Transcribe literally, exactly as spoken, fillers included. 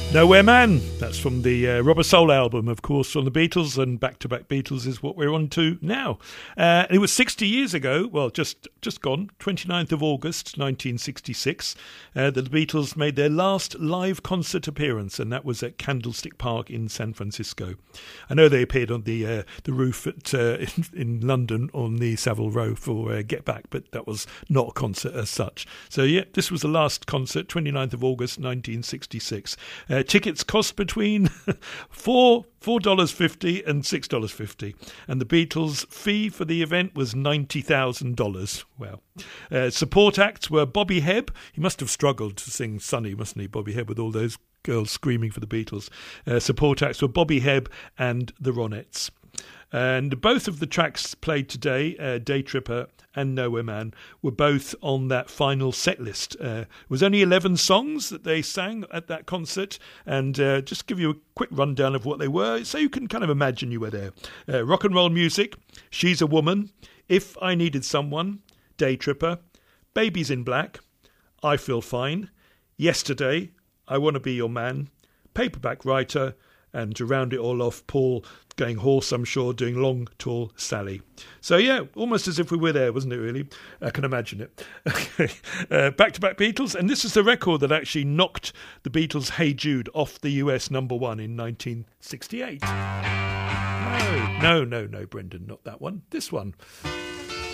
Nowhere Man, that's from the uh, Rubber Soul album, of course, from the Beatles, and Back to Back Beatles is what we're on to now. Uh, it was sixty years ago, well, just just gone, twenty-ninth of August nineteen sixty-six, uh, that the Beatles made their last live concert appearance, and that was at Candlestick Park in San Francisco. I know they appeared on the uh, the roof at uh, in, in London on the Savile Row for uh, Get Back, but that was not a concert as such. So, yeah, this was the last concert, twenty-ninth of August nineteen sixty-six. Uh, tickets cost between four four dollars fifty and six dollars fifty, and the Beatles' fee for the event was ninety thousand dollars. Wow. Uh, support acts were Bobby Hebb. He must have struggled to sing Sunny, mustn't he, Bobby Hebb, with all those girls screaming for the Beatles. Uh, support acts were Bobby Hebb and the Ronettes. And both of the tracks played today, uh, Day Tripper and Nowhere Man, were both on that final set list. Uh, it was only eleven songs that they sang at that concert, and uh, just give you a quick rundown of what they were, so you can kind of imagine you were there. Uh, rock and roll music, She's a Woman, If I Needed Someone, Day Tripper, Babies in Black, I Feel Fine, Yesterday, I Want to Be Your Man, Paperback Writer, and to round it all off, Paul going horse, I'm sure, doing Long, Tall Sally. So, yeah, almost as if we were there, wasn't it, really? I can imagine it. Okay. Uh, back-to-back Beatles, and this is the record that actually knocked the Beatles' Hey Jude off the U S number one in nineteen sixty-eight. No, no, no, no, Brendan, not that one. This one.